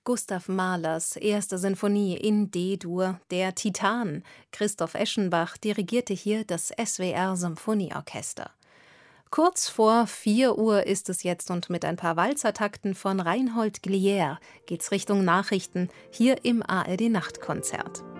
Gustav Mahlers erste Sinfonie in D-Dur, der Titan. Christoph Eschenbach dirigierte hier das SWR Symphonieorchester. Kurz vor 4 Uhr ist es jetzt und mit ein paar Walzertakten von Reinhold Glier geht's Richtung Nachrichten hier im ARD Nachtkonzert.